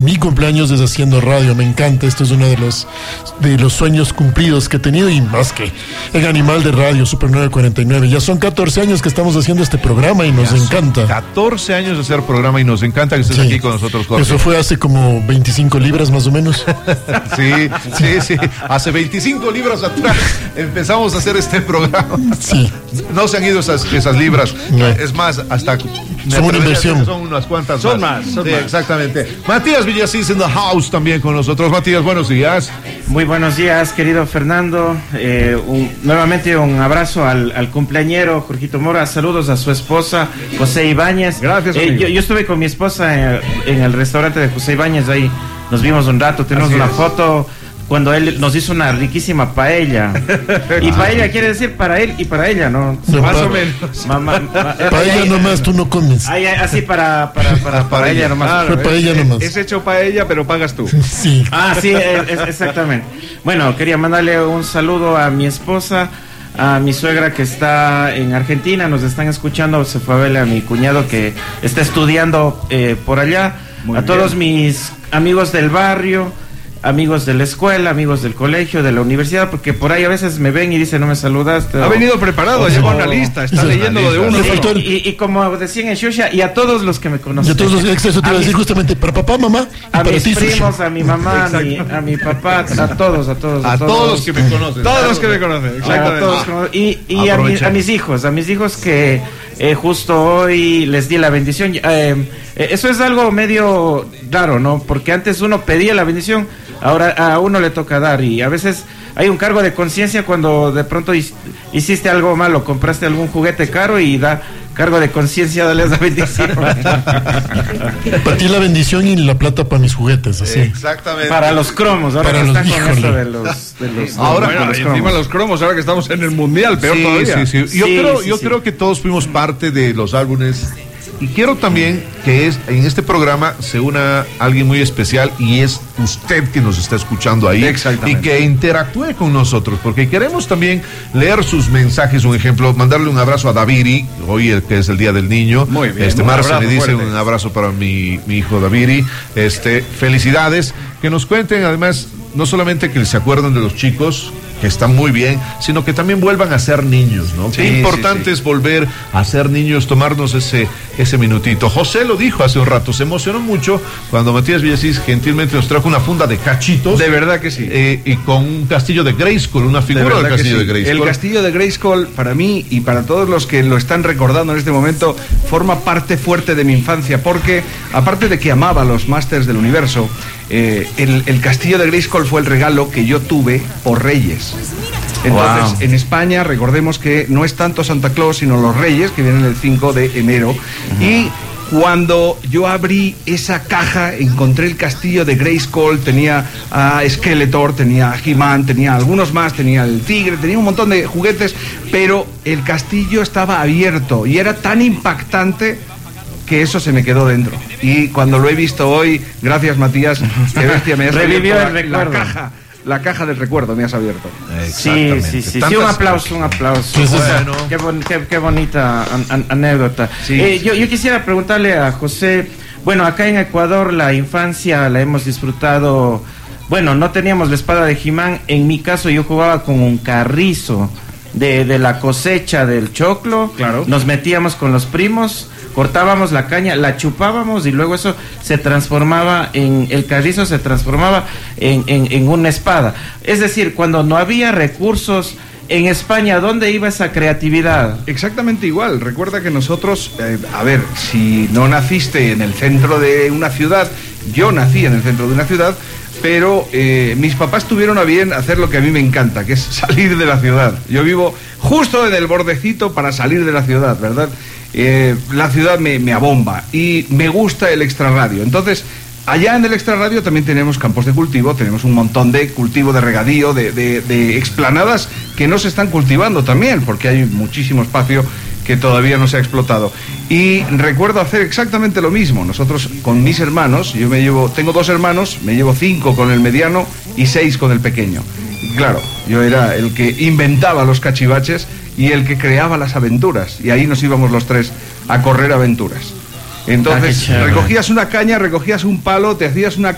mi cumpleaños desde haciendo radio. Me encanta, esto es uno de los sueños cumplidos que he tenido, y más que en Animal de Radio, Super 949. Ya son 14 años que estamos haciendo este programa y nos encanta. 14 años de hacer programa y nos encanta que estés aquí con nosotros, Jorge. Eso fue hace como 25 libras más o menos. Sí. Hace 25 libras atrás empezamos a hacer este programa. Sí. No se han ido esas libras. No. Es más, hasta... Son una inversión. Son unas cuantas Son más. más. Exactamente. Matías Villasís en the house también con nosotros. Matías, buenos días. Muy buenos días, querido Fernando. Nuevamente un abrazo al cumpleañero Jorgito Mora. Saludos a su esposa José Ibáñez. Gracias, yo estuve con mi esposa en el restaurante de José Ibáñez. Ahí nos vimos un rato. Tenemos una foto cuando él nos hizo una riquísima paella. Y paella quiere decir para él y para ella, ¿no? No, Más o menos. Paella nomás, tú no comes. Así para ella nomás. Claro, paella nomás. Es hecho paella, pero pagas tú. Sí. Sí, exactamente. Bueno, quería mandarle un saludo a mi esposa, a mi suegra que está en Argentina, nos están escuchando. Se fue a verle a mi cuñado que está estudiando por allá. Muy todos mis amigos del barrio, amigos de la escuela, amigos del colegio, de la universidad, porque por ahí a veces me ven y dicen, no me saludaste. Ha venido preparado, lleva una lista, está leyendo lo de uno. Y como decían en Xuxa, y a todos los que me conocen. Y a todos los excesos te iba a decir justamente para papá, mamá, y a para mis ti, primos, Susha. a mi mamá, a mi papá, a todos. A todos los que me conocen. Todos los que me conocen, exactamente. Y a mis hijos que justo hoy les di la bendición. Eso es algo medio raro, ¿no? Porque antes uno pedía la bendición, ahora a uno le toca dar, y a veces hay un cargo de conciencia cuando de pronto hiciste algo malo, compraste algún juguete caro y da cargo de conciencia darles la bendición. Para ti la bendición y la plata para mis juguetes, así. Exactamente. Para los cromos, ahora Para que están los- con híjole. esto de los Ahora, de los encima cromos. los cromos, ahora que estamos en el mundial, peor todavía. Sí. Yo creo que todos fuimos parte de los álbumes. Y quiero también que en este programa se una alguien muy especial, y es usted que nos está escuchando ahí. Exactamente. Y que interactúe con nosotros, porque queremos también leer sus mensajes. Un ejemplo, mandarle un abrazo a Daviri, hoy que es el Día del Niño. Muy bien, un Marce abrazo me dice fuerte. un abrazo para mi hijo Daviri. Felicidades, que nos cuenten además, no solamente que se acuerden de los chicos, que están muy bien, sino que también vuelvan a ser niños, ¿no? Sí, Qué importante sí. es volver a ser niños, tomarnos ese minutito. José lo dijo hace un rato, se emocionó mucho cuando Matías Villasís gentilmente nos trajo una funda de cachitos. De verdad que sí. Y con un castillo de Grayskull, una figura del verdad que castillo sí. de Grayskull. El castillo de Grayskull, para mí y para todos los que lo están recordando en este momento, forma parte fuerte de mi infancia, porque aparte de que amaba los Masters del Universo, el castillo de Grayskull fue el regalo que yo tuve por Reyes. Entonces, Wow. en España, recordemos que no es tanto Santa Claus, sino los Reyes, que vienen el 5 de enero. Y cuando yo abrí esa caja, encontré el castillo de Grayskull, tenía a Skeletor, tenía a He-Man, tenía algunos más, tenía el tigre, tenía un montón de juguetes, pero el castillo estaba abierto y era tan impactante que eso se me quedó dentro. Y cuando lo he visto hoy, gracias Matías, que bestia, me has Revivió abierto el recuerdo. la caja del recuerdo me has abierto. Sí, un aplauso. Pues, bueno. Qué bonita anécdota. Sí. Yo quisiera preguntarle a José, bueno, acá en Ecuador la infancia la hemos disfrutado, bueno, no teníamos la espada de He-Man, en mi caso yo jugaba con un carrizo de la cosecha del choclo, Claro. Nos metíamos con los primos, cortábamos la caña, la chupábamos y luego eso se transformaba el carrizo se transformaba en una espada. Es decir, cuando no había recursos en España, ¿dónde iba esa creatividad? Exactamente igual. Recuerda que nosotros, a ver, si no naciste en el centro de una ciudad, yo nací en el centro de una ciudad, pero mis papás tuvieron a bien hacer lo que a mí me encanta, que es salir de la ciudad. Yo vivo justo en el bordecito para salir de la ciudad, ¿verdad? La ciudad me abomba y me gusta el extrarradio. Entonces, allá en el extrarradio también tenemos campos de cultivo, tenemos un montón de cultivo de regadío, de explanadas que no se están cultivando también, porque hay muchísimo espacio que todavía no se ha explotado. Y recuerdo hacer exactamente lo mismo. Nosotros con mis hermanos, tengo 2 hermanos, me llevo 5 con el mediano y 6 con el pequeño. Y claro, yo era el que inventaba los cachivaches y el que creaba las aventuras. Y ahí nos íbamos los 3 a correr aventuras. Entonces, qué chévere. recogías una caña, recogías un palo, te hacías una